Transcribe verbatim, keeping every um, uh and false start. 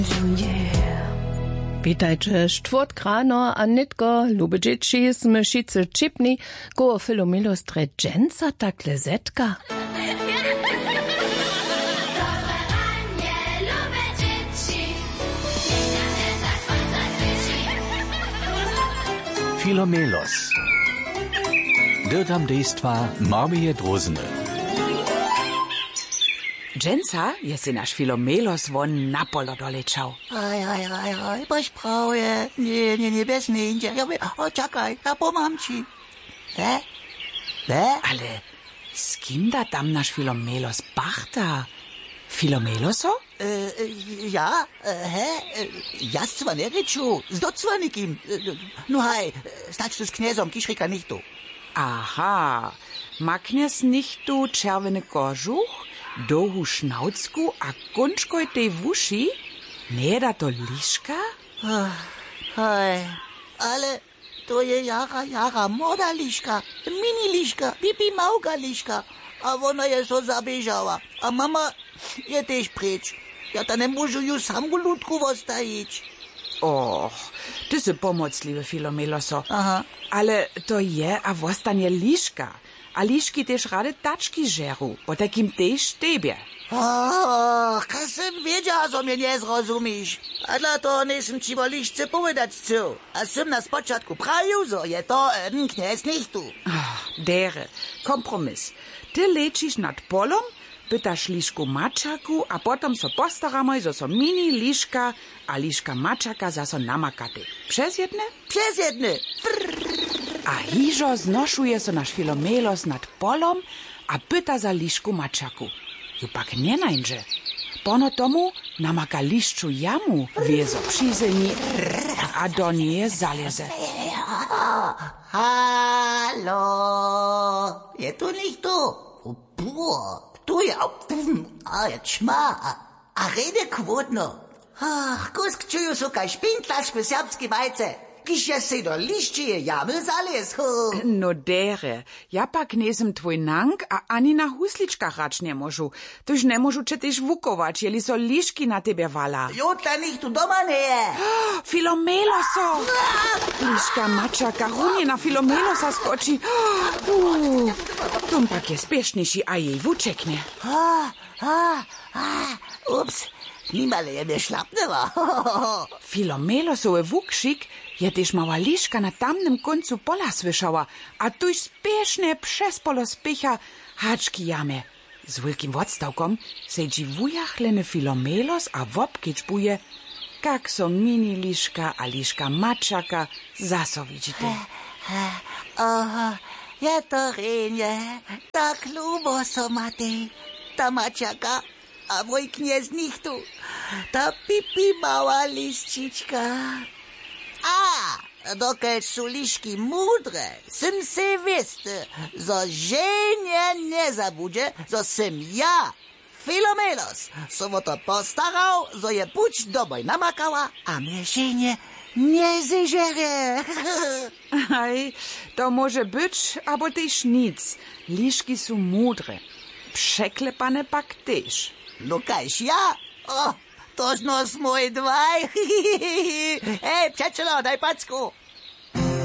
Witajcie, czwort krano, a nitko, lube dzieci, sme šice čipni, go Filomelo Stredženca takle zetka. Filomelos. Dirtam dejstva Marmije Drozny. Dženca je si naš Filomelos von na polo dolečal. Aj, aj, aj, aj, boś prawie. Nie, nie, nie, bez ninja. Ja, o, czekaj, ja pomam ci. He? He? Ale z kim da tam naš Filomelos bachta? Filomeloso? E, ja, he? Ja z Cwanericu, z docwanikim. No hej, stać tu z kniezom, kiszrika nichtu. Aha, ma kniez nichtu czerwony kożuch, dohu šnaucku a končkoj tej vuši? Nie da to liška? Hej, ale to je jara, jara moda liška, mini liška, pipi mauka liška. A ona je so zabiežala. A mama je tež preč. Ja ta ne môžu ju samu ľudku ostajiť. Och, ty si pomocliwy, Filomeloso. Aha. Ale to je a vostanie liška. A liški tež rade tački žeru, po takim tež tebie. Ach, ka sem wiedziała, że mnie nie zrozumiesz. A dla to nisem ci o lišce povedać co. A sem na spočatku prawił, że je to jeden kniez nicht tu. Ach, dere, kompromis. Ty lečiš nad polom, pytaš lišku mačaku, a potom so postaramoj, zo so mini liška a liška mačaka zaso namakate. Przez jedne? Przez jedne. A hižo znošuje so naš Filomelos nad polom a pyta za lišku mačaku. Ju pak nie nańdže. Pono tomu namaka lišču jamu, wiezo přizemí a do nie zaleze. Halo, je tu nicht tu? Tu ja, a je čma, a rede kvotno. Ach, kusk čuju so kaj špintlaške serbski majce. Kiš je se do liščije jamy zalez. No dere, ja pak nesem tvoj nang, a ani na husličkach rač ne možu. Tuž ne možu četiš vukovač, jeli so liški na tebe vala. Jutla nicht tu doma ne je. Filomeloso! Liška mačaka, runje na Filomelosa skoči. Uh, tom pak je spešniši, a jej vučekne. Ah, ah, ah, ups, nimale je me šlapneva. Filomelosove vukšik je tež mała liška na tamnym koncu pola słyszała, a tuż spiesznie przez polo spycha haczki jamy. Z wielkim odstawkom sedzi wujachleny Filomelos a wopkieć buje, kak so mini liška a liška mačaka zaso widzite. Aha, je to renje, tak lubo so mate, ta mačaka, a mój kniez nichtu, ta pipi mała liščička. A, dokąd są liški mudre, sem se wiste, zo ženje nie zabudzie, zo sem ja, Filomelos, som o to postarał, zo je puć domoj namakała, a mnie ženje nie zeżere. Aj, to może być, abo też nic. Liški są mudre. Przeklepane pak też. No kaž ja? O, tož nos mój dwaj. Hej, přečelo, daj packu.